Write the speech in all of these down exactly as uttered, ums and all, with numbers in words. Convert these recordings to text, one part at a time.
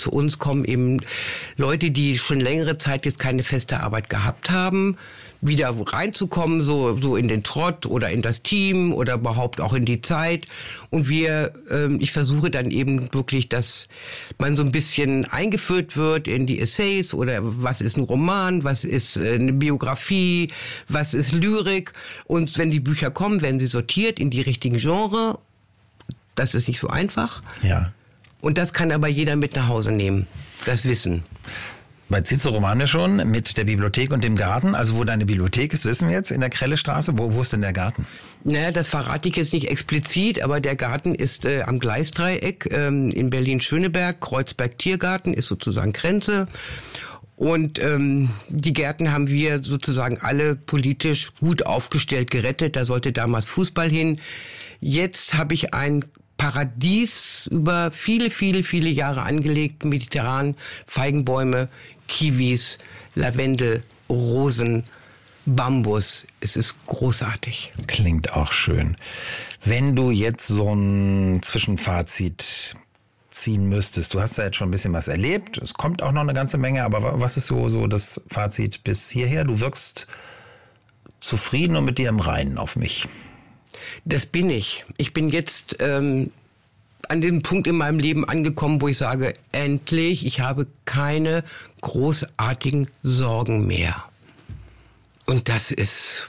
zu uns kommen eben Leute, die schon längere Zeit jetzt keine feste Arbeit gehabt haben, wieder reinzukommen, so so in den Trott oder in das Team oder überhaupt auch in die Zeit. Und wir, ähm, ich versuche dann eben wirklich, dass man so ein bisschen eingeführt wird in die Essays oder was ist ein Roman, was ist eine Biografie, was ist Lyrik. Und wenn die Bücher kommen, werden sie sortiert in die richtigen Genre. Das ist nicht so einfach. Ja. Und das kann aber jeder mit nach Hause nehmen, das Wissen. Bei Cicero waren wir schon mit der Bibliothek und dem Garten. Also wo deine Bibliothek ist, wissen wir jetzt, in der Krellestraße. Wo, wo ist denn der Garten? Naja, das verrate ich jetzt nicht explizit, aber der Garten ist äh, am Gleisdreieck ähm, in Berlin-Schöneberg. Kreuzberg-Tiergarten ist sozusagen Grenze. Und ähm, die Gärten haben wir sozusagen alle politisch gut aufgestellt gerettet. Da sollte damals Fußball hin. Jetzt habe ich ein Paradies über viele, viele, viele Jahre angelegt, mediterran, Feigenbäume, Kiwis, Lavendel, Rosen, Bambus. Es ist großartig. Klingt auch schön. Wenn du jetzt so ein Zwischenfazit ziehen müsstest, du hast ja jetzt schon ein bisschen was erlebt, es kommt auch noch eine ganze Menge, aber was ist so, so das Fazit bis hierher? Du wirkst zufrieden und mit dir im Reinen auf mich. Das bin ich. Ich bin jetzt ähm, an dem Punkt in meinem Leben angekommen, wo ich sage, endlich, ich habe keine großartigen Sorgen mehr. Und das ist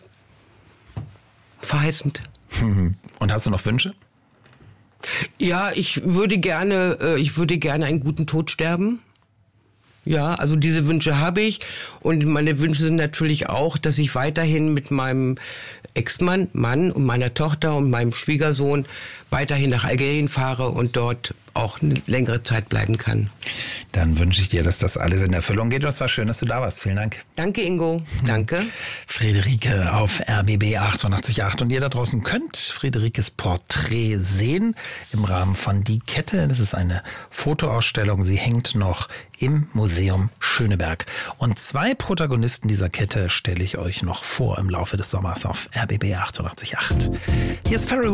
verheißend. Und hast du noch Wünsche? Ja, ich würde gerne, äh, ich würde gerne einen guten Tod sterben. Ja, also diese Wünsche habe ich. Und meine Wünsche sind natürlich auch, dass ich weiterhin mit meinem Ex-Mann, Mann und meiner Tochter und meinem Schwiegersohn weiterhin nach Algerien fahre und dort auch eine längere Zeit bleiben kann. Dann wünsche ich dir, dass das alles in Erfüllung geht. Und es war schön, dass du da warst. Vielen Dank. Danke, Ingo. Danke. Friederike auf R B B achtundachtzig Komma acht. Und ihr da draußen könnt Friederikes Porträt sehen im Rahmen von Die Kette. Das ist eine Fotoausstellung. Sie hängt noch im Museum Schöneberg. Und zwei Protagonisten dieser Kette stelle ich euch noch vor im Laufe des Sommers auf R B B achtundachtzig Komma acht. Hier ist Pharrell